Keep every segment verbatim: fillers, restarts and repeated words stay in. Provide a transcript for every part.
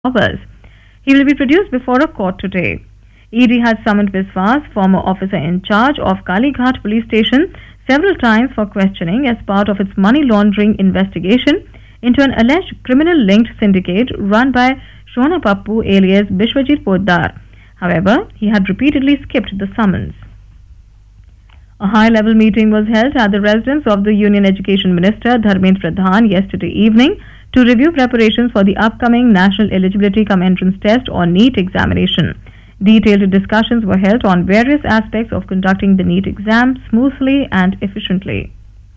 hours. He will be produced before a court today. E D has summoned Biswas, former officer in charge of Kalighat police station, several times for questioning as part of its money laundering investigation into an alleged criminal-linked syndicate run by Shona Pappu alias Bishwajit Poddar. However, he had repeatedly skipped the summons. A high-level meeting was held at the residence of the Union Education Minister Dharmendra Pradhan yesterday evening to review preparations for the upcoming National Eligibility Cum Entrance Test or NEET examination. Detailed discussions were held on various aspects of conducting the NEET exam smoothly and efficiently.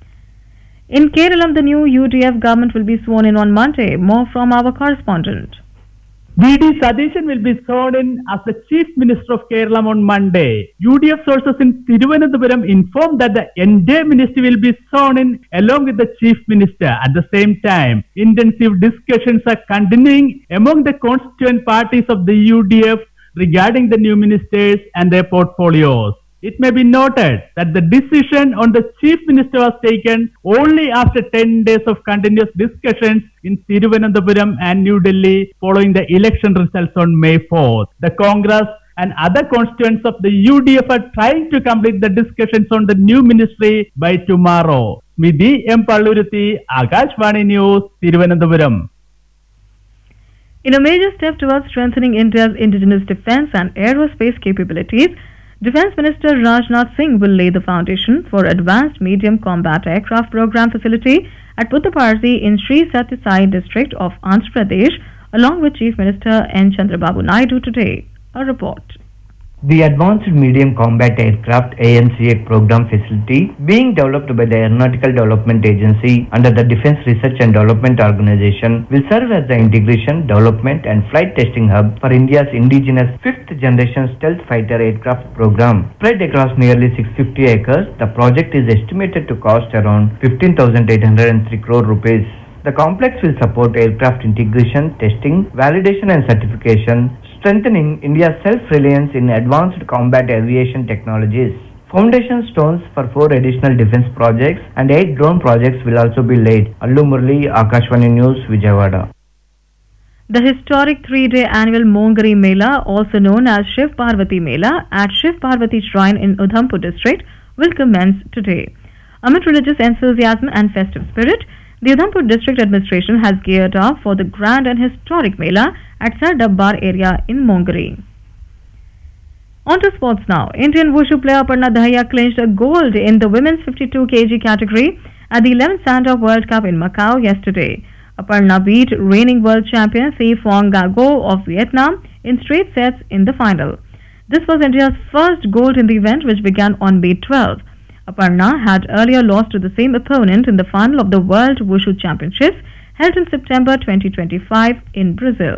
In Kerala, the new U D F government will be sworn in on Monday. More from our correspondent. V D Sadishan will be sworn in as the Chief Minister of Kerala on Monday. U D F sources in Thiruvananthapuram informed that the entire ministry will be sworn in along with the Chief Minister. At the same time, intensive discussions are continuing among the constituent parties of the U D F regarding the new ministers and their portfolios. It may be noted that the decision on the Chief Minister was taken only after ten days of continuous discussions in Thiruvananthapuram and New Delhi following the election results on May fourth. The Congress and other constituents of the U D F are trying to complete the discussions on the new ministry by tomorrow. Smidhi M. Palluruthi, Akashvani News, Thiruvananthapuram. In a major step towards strengthening India's indigenous defense and aerospace capabilities, Defence Minister Rajnath Singh will lay the foundation for Advanced Medium Combat Aircraft Program facility at Puttaparthi in Sri Satya Sai district of Andhra Pradesh, along with Chief Minister N. Chandrababu Naidu today. A report. The Advanced Medium Combat Aircraft A M C A program facility being developed by the Aeronautical Development Agency under the Defence Research and Development Organization will serve as the integration, development and flight testing hub for India's indigenous fifth generation stealth fighter aircraft program. Spread across nearly six hundred fifty acres, the project is estimated to cost around fifteen thousand eight hundred three crore rupees. The complex will support aircraft integration, testing, validation and certification, strengthening India's self-reliance in advanced combat aviation technologies. Foundation stones for four additional defense projects and eight drone projects will also be laid. Allu Murli, Akashvani News, Vijayawada. The historic three-day annual Mongari Mela, also known as Shiv Parvati Mela, at Shiv Parvati Shrine in Udhampur district will commence today. Amid religious enthusiasm and festive spirit, the Udhampur district administration has geared up for the grand and historic Mela at Sar Dabbar area in Mongari. On to sports now. Indian wushu player Aparna Dahiya clinched a gold in the women's fifty-two kilograms category at the eleventh Sanda World Cup in Macau yesterday. Aparna beat reigning world champion Thi Phuong Gago of Vietnam in straight sets in the final. This was India's first gold in the event, which began on May twelfth. Aparna had earlier lost to the same opponent in the final of the World Wushu Championships held in September twenty twenty-five in Brazil.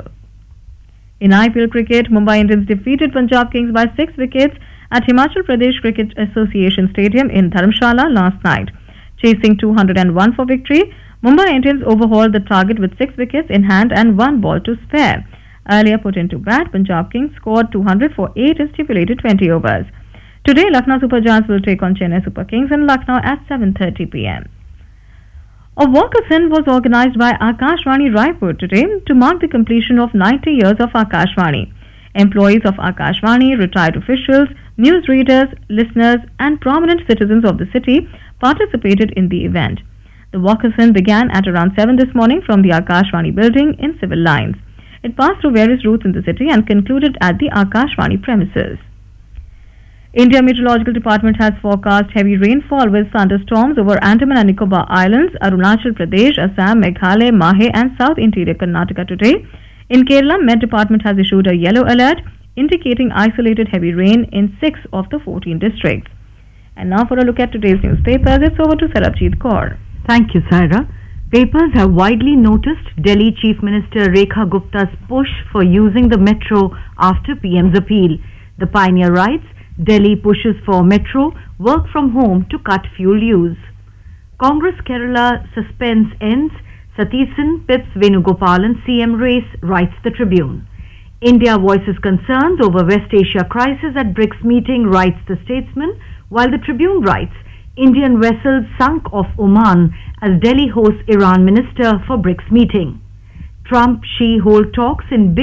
In I P L cricket, Mumbai Indians defeated Punjab Kings by six wickets at Himachal Pradesh Cricket Association Stadium in Dharamshala last night. Chasing two hundred one for victory, Mumbai Indians overhauled the target with six wickets in hand and one ball to spare. Earlier put into bat, Punjab Kings scored two hundred for eight in stipulated twenty overs. Today, Lucknow Super Giants will take on Chennai Super Kings in Lucknow at seven thirty p m A walkathon was organized by Akashvani Raipur today to mark the completion of ninety years of Akashvani. Employees of Akashvani, retired officials, newsreaders, listeners and prominent citizens of the city participated in the event. The walkathon began at around seven this morning from the Akashvani building in Civil Lines. It passed through various routes in the city and concluded at the Akashvani premises. India Meteorological Department has forecast heavy rainfall with thunderstorms over Andaman and Nicobar Islands, Arunachal Pradesh, Assam, Meghalaya, Mahe and South Interior Karnataka today. In Kerala, Met Department has issued a yellow alert indicating isolated heavy rain in six of the fourteen districts. And now for a look at today's newspapers, it's over to Sarabjit Kaur. Thank you, Saira. Papers have widely noticed Delhi Chief Minister Rekha Gupta's push for using the metro after P M's appeal. The Pioneer writes, Delhi pushes for metro, work from home to cut fuel use. Congress Kerala suspense ends, Satheesan pips Venugopalan C M race, writes the Tribune. India voices concerns over West Asia crisis at BRICS meeting, writes the Statesman, while the Tribune writes, Indian vessels sunk off Oman as Delhi hosts Iran minister for BRICS meeting. Trump-Xi hold talks in big